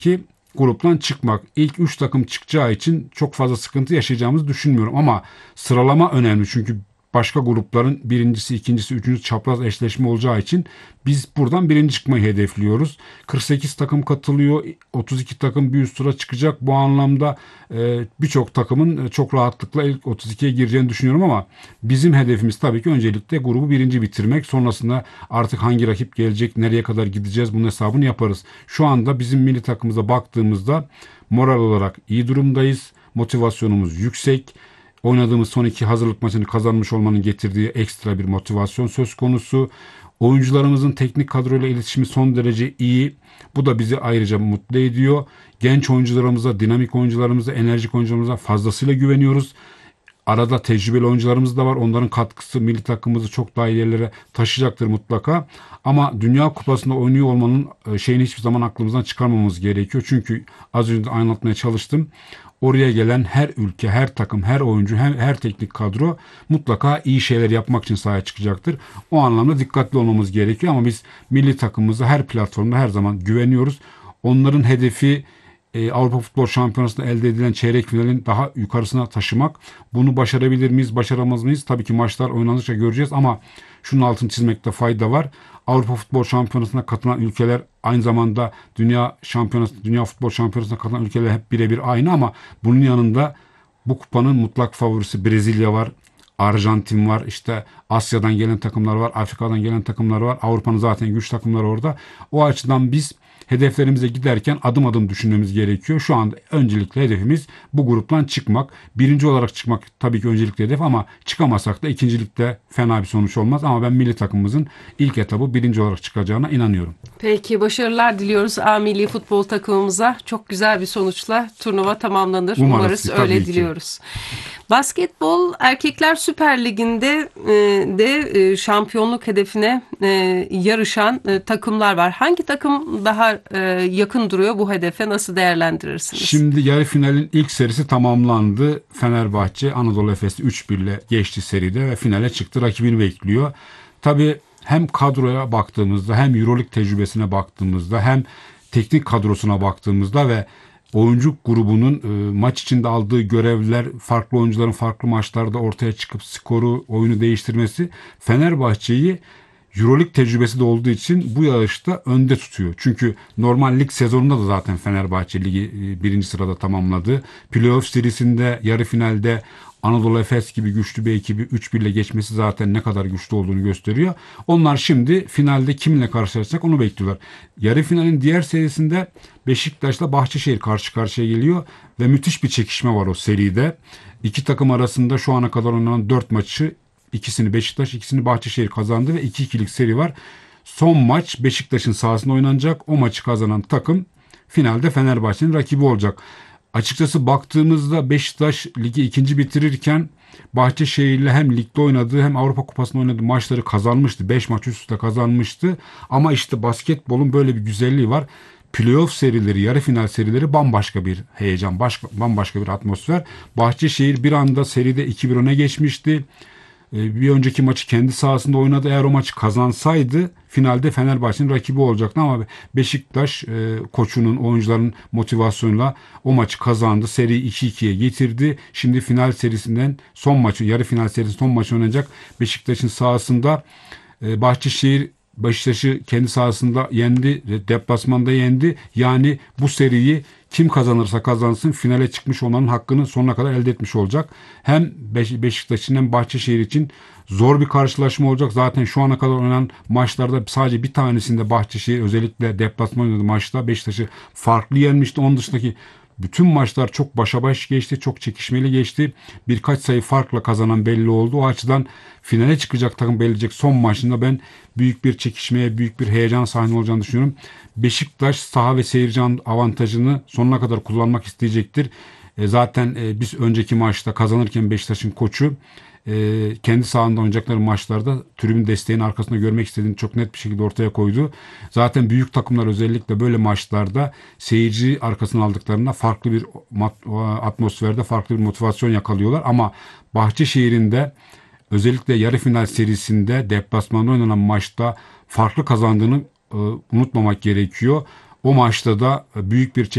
ki gruptan çıkmak. İlk 3 takım çıkacağı için çok fazla sıkıntı yaşayacağımızı düşünmüyorum. Ama sıralama önemli. Çünkü başka grupların birincisi, ikincisi, üçüncüsü çapraz eşleşme olacağı için biz buradan birinci çıkmayı hedefliyoruz. 48 takım katılıyor. 32 takım bir üst tura çıkacak. Bu anlamda birçok takımın çok rahatlıkla ilk 32'ye gireceğini düşünüyorum ama bizim hedefimiz tabii ki öncelikle grubu birinci bitirmek. Sonrasında artık hangi rakip gelecek, nereye kadar gideceğiz bunun hesabını yaparız. Şu anda bizim milli takımımıza baktığımızda moral olarak iyi durumdayız. Motivasyonumuz yüksek. Oynadığımız son iki hazırlık maçını kazanmış olmanın getirdiği ekstra bir motivasyon söz konusu. Oyuncularımızın teknik kadroyla iletişimi son derece iyi. Bu da bizi ayrıca mutlu ediyor. Genç oyuncularımıza, dinamik oyuncularımıza, enerjik oyuncularımıza fazlasıyla güveniyoruz. Arada tecrübeli oyuncularımız da var. Onların katkısı milli takımımızı çok daha iyi yerlere taşıyacaktır mutlaka. Ama Dünya Kupası'nda oynuyor olmanın şeyini hiçbir zaman aklımızdan çıkarmamamız gerekiyor. Çünkü az önce de anlatmaya çalıştım. Oraya gelen her ülke, her takım, her oyuncu, her teknik kadro mutlaka iyi şeyler yapmak için sahaya çıkacaktır. O anlamda dikkatli olmamız gerekiyor ama biz milli takımımıza her platformda her zaman güveniyoruz. Onların hedefi Avrupa Futbol Şampiyonası'nda elde edilen çeyrek finalin daha yukarısına taşımak. Bunu başarabilir miyiz, başaramaz mıyız? Tabii ki maçlar oynandıkça göreceğiz ama şunun altını çizmekte fayda var. Avrupa Futbol Şampiyonası'na katılan ülkeler aynı zamanda Dünya Futbol Şampiyonası'na katılan ülkeler hep birebir aynı ama bunun yanında bu kupanın mutlak favorisi Brezilya var. Arjantin var, işte Asya'dan gelen takımlar var, Afrika'dan gelen takımlar var. Avrupa'nın zaten güç takımları orada. O açıdan biz hedeflerimize giderken adım adım düşünmemiz gerekiyor. Şu anda öncelikle hedefimiz bu gruptan çıkmak. Birinci olarak çıkmak tabii ki öncelikli hedef ama çıkamasak da ikincilikte fena bir sonuç olmaz. Ama ben milli takımımızın ilk etabı birinci olarak çıkacağına inanıyorum. Peki başarılar diliyoruz A milli futbol takımımıza. Çok güzel bir sonuçla turnuva tamamlanır. Umarız ki, öyle tabii ki. diliyoruz. Basketbol Erkekler Süper Ligi'nde de şampiyonluk hedefine yarışan takımlar var. Hangi takım daha yakın duruyor bu hedefe? Nasıl değerlendirirsiniz? Şimdi yarı finalin ilk serisi tamamlandı. Fenerbahçe Anadolu Efes'i 3-1 ile geçti seride ve finale çıktı. Rakibini bekliyor. Tabii hem kadroya baktığımızda hem Euroleague tecrübesine baktığımızda hem teknik kadrosuna baktığımızda ve oyuncu grubunun maç içinde aldığı görevler, farklı oyuncuların farklı maçlarda ortaya çıkıp skoru, oyunu değiştirmesi Fenerbahçe'yi Euroleague tecrübesi de olduğu için bu yarışta önde tutuyor. Çünkü normal lig sezonunda da zaten Fenerbahçe ligi birinci sırada tamamladı. Playoff serisinde yarı finalde Anadolu Efes gibi güçlü bir ekibi 3-1 ile geçmesi zaten ne kadar güçlü olduğunu gösteriyor. Onlar şimdi finalde kiminle karşılaşacak onu bekliyorlar. Yarı finalin diğer serisinde Beşiktaş'la Bahçeşehir karşı karşıya geliyor ve müthiş bir çekişme var o seride. İki takım arasında şu ana kadar oynanan 4 maçı İkisini Beşiktaş, ikisini Bahçeşehir kazandı ve 2-2'lik seri var. Son maç Beşiktaş'ın sahasında oynanacak. O maçı kazanan takım finalde Fenerbahçe'nin rakibi olacak. Açıkçası baktığımızda Beşiktaş ligi ikinci bitirirken Bahçeşehir'le hem ligde oynadığı hem Avrupa Kupası'nda oynadığı maçları kazanmıştı. 5 maç üst üste kazanmıştı. Ama işte basketbolun böyle bir güzelliği var. Playoff serileri, yarı final serileri bambaşka bir heyecan, bambaşka bir atmosfer. Bahçeşehir bir anda seride 2-1 öne geçmişti. Bir önceki maçı kendi sahasında oynadı. Eğer o maçı kazansaydı finalde Fenerbahçe'nin rakibi olacaktı ama Beşiktaş koçunun, oyuncuların motivasyonuyla o maçı kazandı. Seriyi 2-2'ye getirdi. Şimdi final serisinden son maçı, yarı final serisi son maçı oynayacak. Beşiktaş'ın sahasında Bahçeşehir Beşiktaş'ı kendi sahasında yendi, deplasmanda yendi. Yani bu seriyi kim kazanırsa kazansın finale çıkmış olmanın hakkını sonuna kadar elde etmiş olacak. Hem Beşiktaş için hem Bahçeşehir için zor bir karşılaşma olacak. Zaten şu ana kadar oynanan maçlarda sadece bir tanesinde Bahçeşehir özellikle deplasman oynadığı maçta Beşiktaş'ı farklı yenmişti. Onun dışındaki bütün maçlar çok başa baş geçti, çok çekişmeli geçti. Birkaç sayı farkla kazanan belli oldu. O açıdan finale çıkacak takım belirleyecek son maçında ben büyük bir çekişmeye, büyük bir heyecan sahne olacağını düşünüyorum. Beşiktaş saha ve seyirci avantajını sonuna kadar kullanmak isteyecektir. Zaten biz önceki maçta kazanırken Beşiktaş'ın koçu kendi sahanda oynayacakları maçlarda tribün desteğinin arkasında görmek istediğini çok net bir şekilde ortaya koydu. Zaten büyük takımlar özellikle böyle maçlarda seyirci arkasına aldıklarında farklı bir atmosferde farklı bir motivasyon yakalıyorlar. Ama Bahçeşehir'in de özellikle yarı final serisinde deplasmanda oynanan maçta farklı kazandığını unutmamak gerekiyor. O maçta da büyük bir